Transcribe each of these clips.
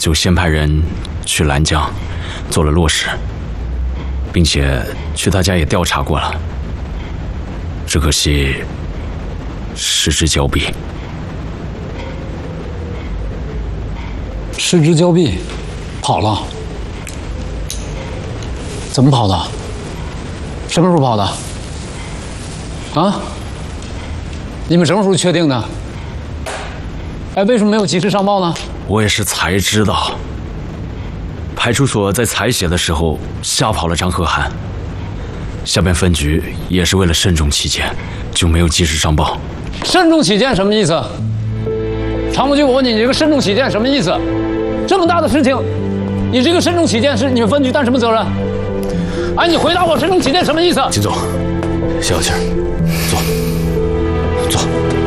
就先派人去兰江做了落实，并且去他家也调查过了，只可惜失之交臂。 失之交臂，跑了？怎么跑的？什么时候跑的？啊？你们什么时候确定的？哎，为什么没有及时上报呢？ 我也是才知道，派出所在采血的时候吓跑了张可汗，下边分局也是为了慎重起见，就没有及时上报。 慎重起见什么意思？常务局，我问你，你这个慎重起见什么意思？这么大的事情，你这个慎重起见是你们分局担什么责任？哎，你回答我，慎重起见什么意思？ 秦总，消气儿，坐，坐。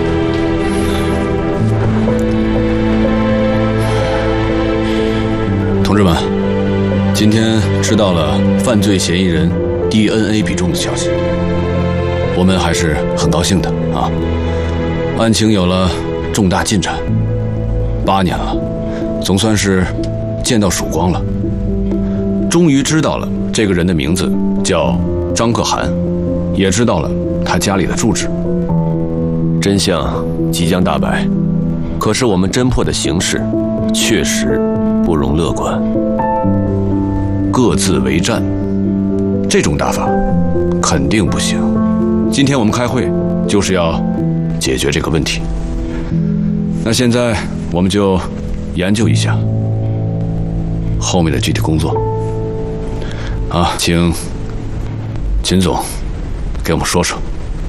同志们，今天知道了犯罪嫌疑人 DNA 比重的消息，我们还是很高兴的啊。案情有了重大进展，8年了，总算是见到曙光了。终于知道了这个人的名字叫张可汗，也知道了他家里的住址。真相即将大白，可是我们侦破的形势确实不容乐观。各自为战，这种打法肯定不行。今天我们开会就是要解决这个问题。那现在我们就研究一下后面的具体工作。啊，请秦总给我们说说。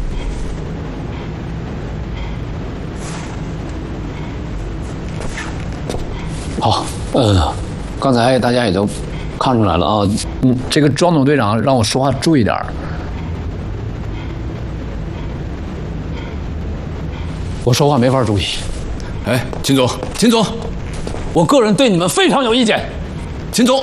好，刚才大家也都看出来了啊，这个庄总队长让我说话注意点儿。我说话没法注意。 哎，秦总，秦总， 我个人对你们非常有意见。 秦总。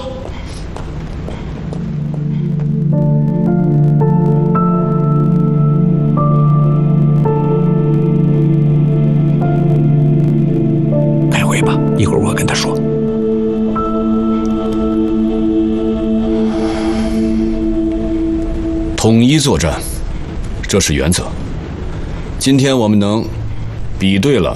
开会吧，一会儿我跟他说。 统一作战，这是原则。今天我们能比对了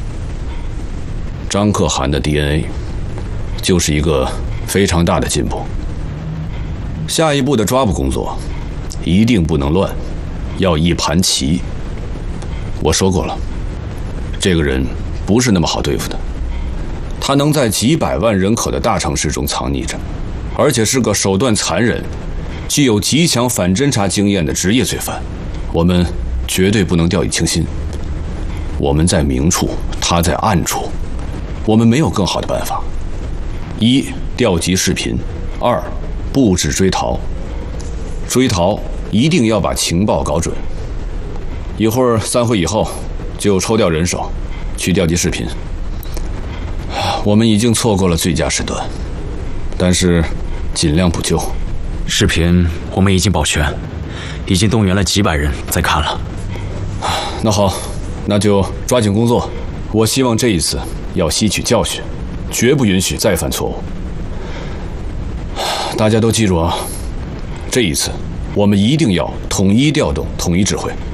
张可汗的 DNA， 就是一个非常大的进步。下一步的抓捕工作一定不能乱，要一盘棋。我说过了，这个人不是那么好对付的，他能在几百万人口的大城市中藏匿着，而且是个手段残忍、具有极强反侦查经验的职业罪犯，我们绝对不能掉以轻心。我们在明处，他在暗处，我们没有更好的办法。一、调集视频；二、布置追逃。追逃一定要把情报搞准。一会儿散会以后，就抽调人手去调集视频。我们已经错过了最佳时段，但是尽量补救。 视频我们已经保全，已经动员了几百人在看了。 那好，那就抓紧工作。我希望这一次要吸取教训，绝不允许再犯错误。大家都记住啊，这一次我们一定要统一调动、统一指挥。